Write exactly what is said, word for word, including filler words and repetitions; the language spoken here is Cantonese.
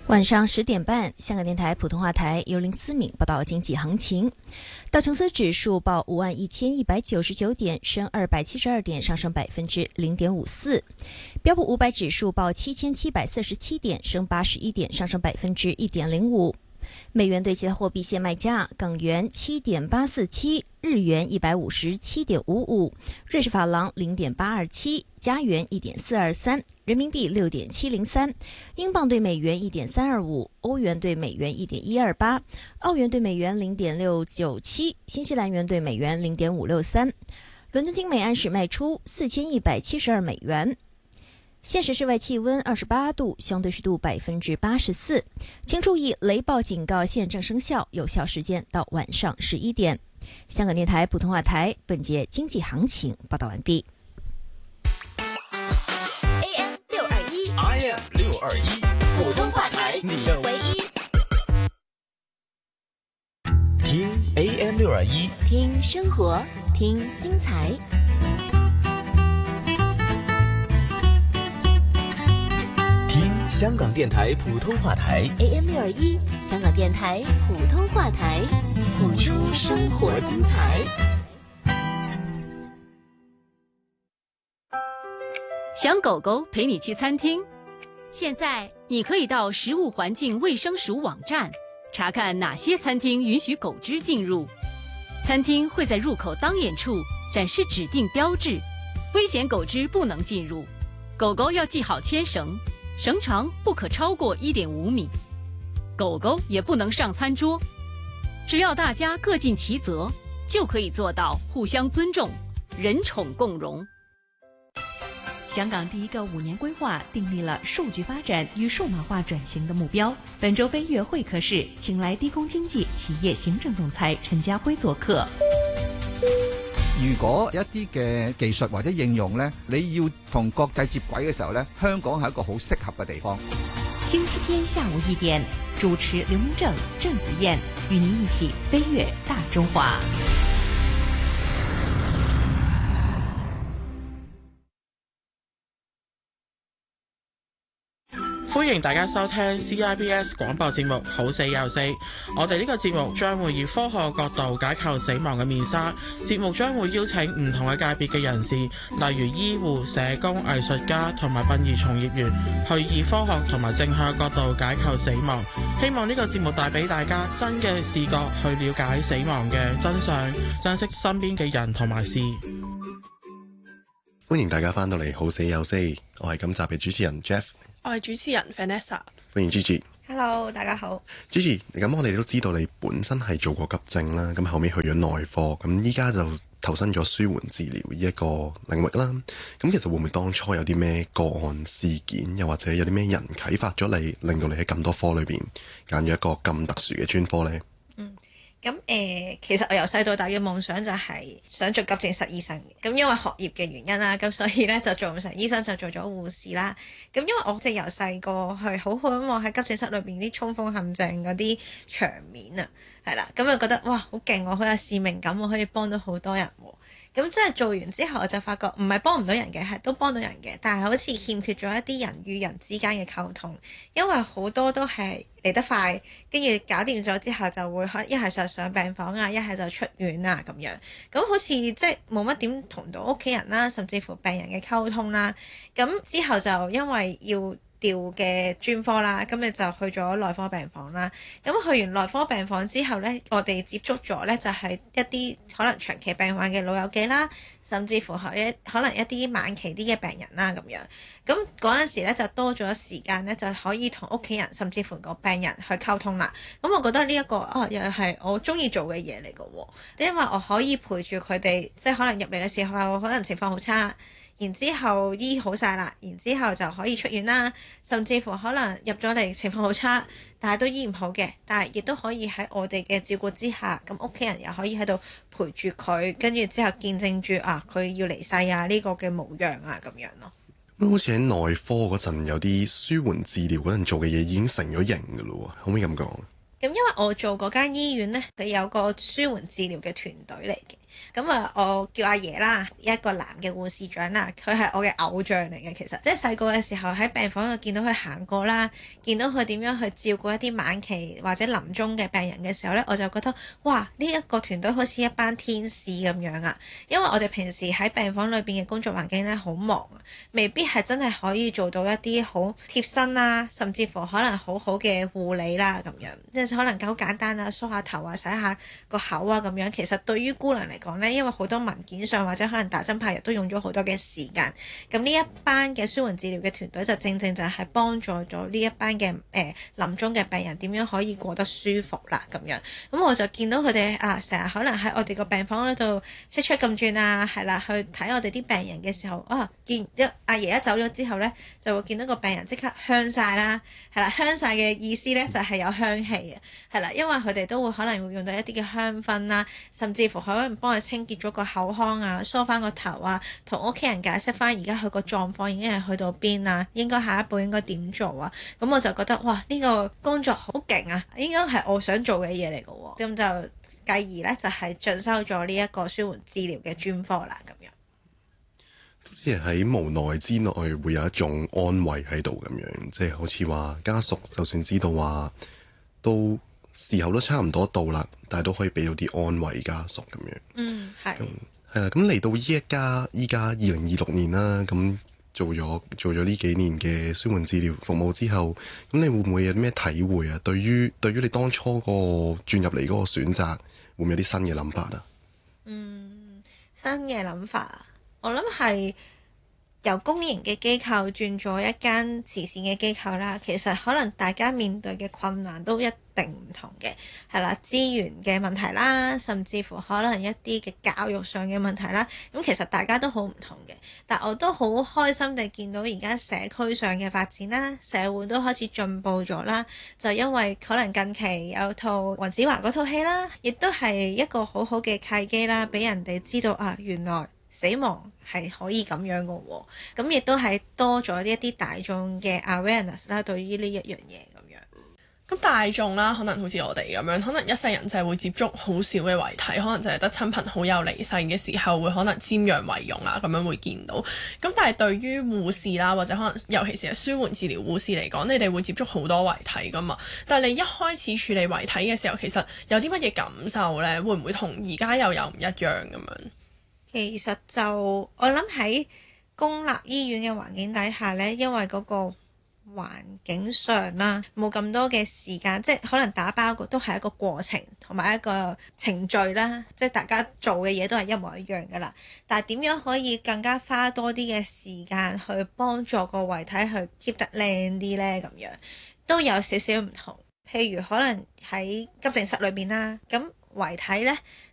晚上十点半，香港电台普通话台由林思敏报道经济行情。道琼斯指数报五万一千一百九十九点，升二百七十二点，上升百分之零点五四。标普五百指数报七千七百四十七点，升八十一点，上升百分之一点零五。美元对其他货币现卖价：港元七点八四七，日元一百五十七点五五，瑞士法郎零点八二七，加元一点四二三，人民币六点七零三，英镑对美元一点三二五，欧元对美元一点一二八，澳元对美元零点六九七，新西兰元对美元零点五六三。伦敦金每安士卖出四千一百七十二美元。现时室外气温二十八度，相对湿度百分之八十四。请注意，雷暴警告现正生效，有效时间到晚上十一点。香港电台普通话台本节经济行情报道完毕。 A M 六二一 I M 六二一普通话台， 你的唯一。 听 A M 六二一， 听生活，听精彩。 香港电台普通话台 A M 六二一，香港电台普通话台，谱出生活精彩。 想狗狗陪你去餐厅？现在你可以到食物环境卫生署网站查看哪些餐厅允许狗只进入。餐厅会在入口当眼处展示指定标志，危险狗只不能进入。狗狗要系好牵绳，绳长不可超过 一点五米，狗狗也不能上餐桌。只要大家各尽其责，就可以做到互相尊重，人宠共融。 香港第一个五年规划订立了数据发展与数码化转型的目标。本周飞跃会客室，请来低空经济企業行政總裁陳家輝做客。 如果一啲嘅技術或者應用呢，你要同國際接軌嘅時候呢，香港係一個好適合嘅地方。 星期天下午一點，主持劉明正、鄭子燕，與您一起飛躍大中華。 歡迎大家收聽 C I B S 廣播節目《好死有死》。我哋呢個節目將會以科學角度解構死亡嘅面紗。節目將會邀請唔同嘅界別嘅人士，例如醫護、社工、藝術家同埋殯儀從業員，去以科學同埋正向角度解構死亡。希望呢個節目帶俾大家新嘅視角去了解死亡嘅真相，珍惜身邊嘅人同埋事。 歡迎大家翻到嚟《好死有死》，我係今集嘅主持人 Jeff。 我係主持人 Vanessa。 歡迎 Gigi。Hello， 大家好。 Gigi， 咁我哋都知道你本身係做過急症啦，咁後尾去咗內科，咁依家就投身咗舒緩治療呢一個領域啦。咁其實會唔會當初有啲咩個案事件，又或者有啲咩人啟發咗你，令到你喺咁多科裏邊揀咗一個咁特殊嘅專科呢？ 嗯。咁誒、呃，其實我由細到大嘅夢想就係想做急症室醫生嘅。咁因為學業嘅原因啦，咁所以咧就做唔成醫生，就做咗護士啦。咁因為我即係由細個去好渴望喺急症室裏邊啲衝鋒陷陣嗰啲場面啊，係啦，咁就覺得哇好勁，我好有使命感，我可以幫到好多人喎。咁即係做完之後，我就發覺唔係幫唔到人嘅，係都幫到人嘅，但係好似欠缺咗一啲人與人之間嘅溝通，因為好多都係嚟得快，跟住搞掂咗之後就會一係就上病房啊，一係就出院啊咁樣，咁好似即係冇乜點同到屋企人啦，甚至乎病人嘅溝通啦。咁之後就因為要調嘅專科啦，咁你就去咗內科病房啦。咁去完內科病房之後呢，我哋接觸咗呢就係一啲可能長期病患嘅老友記啦，甚至乎係一可能一啲晚期啲嘅病人啦咁樣。咁嗰陣時呢就多咗時間呢，就可以同屋企人甚至乎個病人去溝通啦。咁我覺得呢、這、一個啊又係我中意做嘅嘢嚟嘅喎，因為我可以陪住佢哋，即係可能入嚟嘅時候可能情況好差。然之後醫好晒啦，然之後就可以出院啦，甚至乎可能入咗嚟情況好差，但係都醫唔好嘅，但係亦都可以喺我哋嘅照顧之下，咁屋企人又可以喺度陪住佢，跟住之後見證住啊佢要離世啊呢個嘅模樣啊咁樣咯。 咁好似喺內科嗰陣有啲舒緩治療嗰陣做嘅嘢已經成咗型㗎咯喎，可唔可以咁講？ 咁因為我做嗰間醫院呢，佢有個舒緩治療嘅團隊嚟嘅。 咁啊，我叫阿爺啦，一個男嘅護士長啦，佢係我嘅偶像嚟嘅。其實即係細個嘅時候喺病房度見到佢行過啦，見到佢點樣去照顧一啲晚期或者臨終嘅病人嘅時候呢，我就覺得哇！呢、這、一個團隊好似一班天使咁樣啊。因為我哋平時喺病房裏邊嘅工作環境呢，好忙啊，未必係真係可以做到一啲好貼身啦，甚至乎可能好好嘅護理啦咁樣，即係可能好簡單啊，梳下頭啊，洗下個口啊咁樣。其實對於姑娘嚟講呢，因為好多文件上或者可能打針排藥都用咗好多嘅時間，咁呢一班嘅舒緩治療嘅團隊就正正就係幫助咗呢一班嘅誒、呃、臨終嘅病人點樣可以過得舒服啦咁樣。咁我就見到佢哋啊，成日可能喺我哋個病房嗰度出出咁轉啊，係啦，去睇我哋啲病人嘅時候啊，見一阿爺一走咗之後呢，就會見到個病人即刻香晒啦，係啦，香晒嘅意思呢就係、是、有香氣嘅，係啦，因為佢哋都會可能會用到一啲嘅香薰啦，甚至乎可能幫佢清潔咗個口腔啊，梳翻個頭啊，同屋企人解釋翻而家佢個狀況已經係去到邊啊，應該下一步應該點做啊，咁我就覺得哇，呢、這個工作好勁啊，應該係我想做嘅嘢嚟嘅喎，咁就繼而呢，就係、是、進修咗呢一個舒緩治療嘅專科啦，咁樣。 好似係喺無奈之內會有一種安慰喺度咁樣，即係好似話家屬就算知道話都時候都差唔多到啦，但係都可以俾到啲安慰家屬咁樣。 嗯，係。 係啦，咁嚟到依一家依家二零二六年啦，咁做咗做咗呢幾年嘅舒緩治療服務之後，咁你會唔會有啲咩體會啊？對於對於你當初嗰個轉入嚟嗰個選擇，會唔會有啲新嘅諗法啊？ 嗯，新嘅諗法，我諗係由公營嘅機構轉咗一間慈善嘅機構啦。其實可能大家面對嘅困難都一定唔同嘅，係啦，資源嘅問題啦，甚至乎可能一啲嘅教育上嘅問題啦。咁其實大家都好唔同嘅，但我都好開心地見到而家社區上嘅發展啦，社會都開始進步咗啦。就因為可能近期有套黃子華嗰套戲啦，亦都係一個好好嘅契機啦，俾人哋知道啊，原來死亡係可以咁樣嘅喎。咁亦都係多咗一啲大眾嘅 awareness 啦，對於呢一樣嘢咁樣。 咁大眾啦，可能好似我哋咁樣，可能一世人就係會接觸好少嘅遺體，可能就係得親朋好友離世嘅時候會可能瞻仰遺容啊，咁樣會見到。咁但係對於護士啦，或者可能尤其是係舒緩治療護士嚟講，你哋會接觸好多遺體噶嘛。但係你一開始處理遺體嘅時候，其實有啲乜嘢感受呢？會唔會同而家又有唔一樣咁樣？ 其實就我諗喺公立醫院嘅環境底下呢，因為嗰個環境上啦，冇咁多嘅時間，即係可能打包都係一個過程同埋一個程序啦，即係大家做嘅嘢都係一模一樣噶啦。但係點樣可以更加花多啲嘅時間去幫助個遺體去 keep 得靚啲呢？咁樣都有少少唔同。譬如可能喺急症室裏邊啦，咁遺體呢，